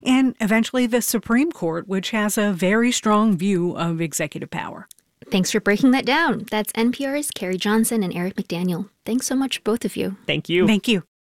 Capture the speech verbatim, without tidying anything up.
and eventually the Supreme Court, which has a very strong view of executive power. Thanks for breaking that down. That's N P R's Carrie Johnson and Eric McDaniel. Thanks so much, both of you. Thank you. Thank you.